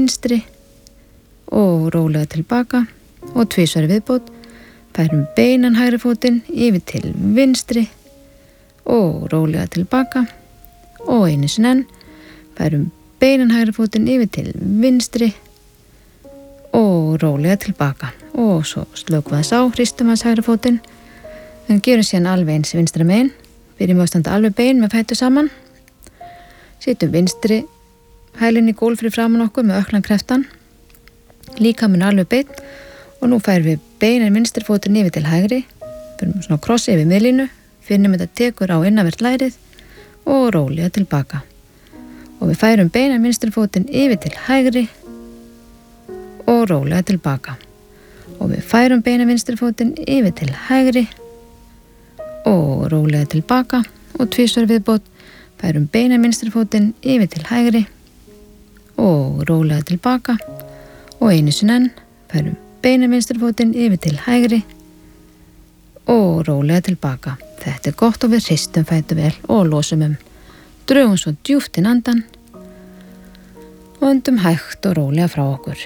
vinstri og rólega tilbaka og tvisvar viðbót. Færum beinan hægri fótinn yfir til vinstri og rólega tilbaka og einu sinni enn. Færum beinan hægri fótinn yfir til vinstri og rólega tilbaka og svo slökum við þess á, hristum aðeins hægri fótinn en gerum síðan alveg eins vinstra megin. Byrjum að standa alveg bein með fætur saman. Setjum vinstri hælinn í gólf fyrir framan okkur með ökklan kreftan. Líkaminn alveg beinn og nú færum við beinan vinstri fótinn yfir til hægri. Fyrir svona kross yfir miðlínu. Finnum þetta tekur á innanvert lærið og rólega tilbaka. Og við færum beinan vinstri fótinn yfir til hægri og rólega tilbaka. Og við færum beinan vinstri fótinn yfir til hægri og rólega tilbaka og tvisvar viðbót. Færum beinan vinstri fótinn yfir til hægri og rólega tilbaka og einu sinni enn. Færum beinan vinstri fótinn yfir til hægri og rólega tilbaka. Þetta er gott og við hristum fætur vel og losum Drögum svo djúpt inn andan og öndum hægt og rólega frá okkur.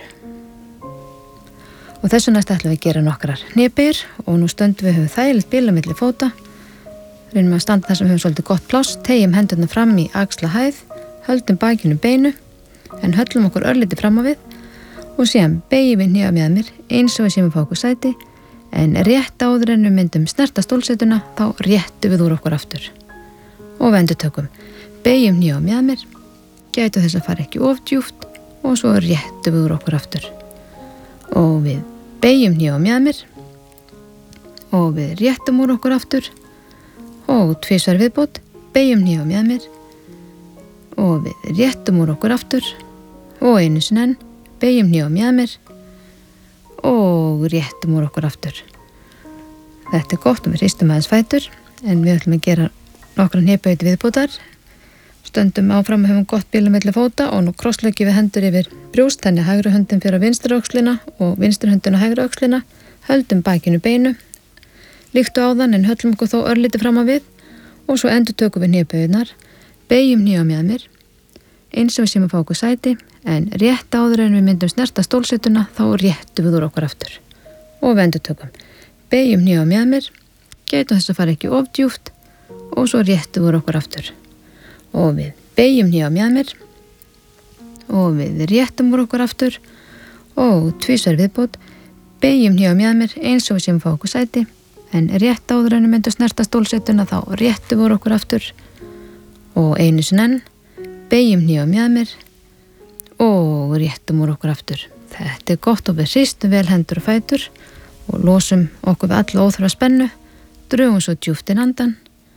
Og þessu næst ætlum við að gera nokkrar hnébeygjur og nú stöndum við höfum þægilegt bil á milli fóta. Reynum að standa þar sem höfum svolítið gott pláss, teygjum hendurna fram í axlahæð, höldum bakinu beinu en höllum okkur örlítið fram á við og síðan beygjum við hné með mér eins og við séum að fá okkur sæti en rétt áður en við myndum snerta stólsetuna þá réttum við úr okkur aftur. Og við endurtökum. Beygjum hné með mér, gætu þess að fara ekki of djúpt og svo réttum við úr okkur aftur. Og við beygjum hné með mér og við réttum úr okkur aftur og tvisvar viðbót, beygjum hné með mér og við réttum úr okkur aftur og einu sinni enn, beygjum hné með mér og réttum úr okkur aftur. Þetta er gott og við hristum aðeins fætur en við ætlum að gera nokkra hnébeygju viðbótar. Stöndum áfram og höfum gott bil á milli fóta og nú krossleggjum við hendur yfir brjóst, þannig hægri höndin fyrir á vinstri öxlina og vinstri höndin á hægri öxlina. Höldum bakinu beinu, líktu áðan en höllum okkur þó örlítið fram á við og svo endurtökum við hnébeygjunar. Beygjum hné með mér, eins og við séum að fá okkur sæti en rétt áður en við myndum snerta stólsetuna þá réttum við úr okkur aftur. Og við endurtökum. Beygjum hné með mér, gætum þess að fara ekki of djúpt og svo réttum við úr okkur aftur. Og við beygjum hné með mér og við réttum úr okkur aftur og tvisvar viðbót. Beygjum hné með mér eins og við séum að fá okkur sæti en rétt áður en við myndum snerta stólsetuna þá réttum við úr okkur aftur og einu sinni enn. Beygjum hné með mér og réttum úr okkur aftur. Þetta er gott og við hristum vel hendur og fætur og losum okkur við alla óþarfa spennu. Drögum svo djúpt inn andan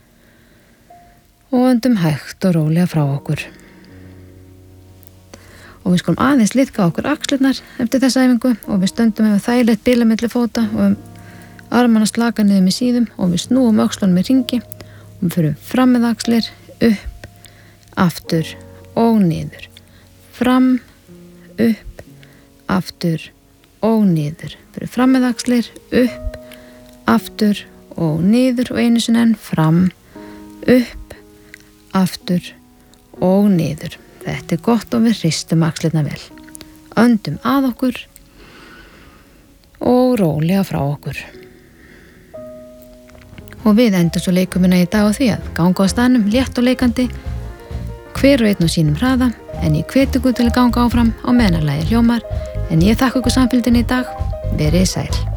og öndum hægt og rólega frá okkur. Og við skulum aðeins liðka okkur axlirnar eftir þessa æfingu og við stöndum með þægilegt bil á milli fóta og armana slaka niður með síðum og við snúum öxlunum í hringi og við förum fram með axlir, upp, aftur og niður. Fram, upp, aftur og niður. Förum fram með axlir, upp, aftur og niður og einu sinni enn. Fram, upp, aftur og niður. Þetta er gott og við hristum axlirna vel. Öndum að okkur og rólega frá okkur. Og við endum svo leikumina í dag á því að ganga á staðnum létt og leikandi, hver og einn á sínum hraða, en ég hvet ykkur til að ganga áfram á meðan lagið hljómar, en ég þakka ykkur samfylgdina í dag. Verið sæl.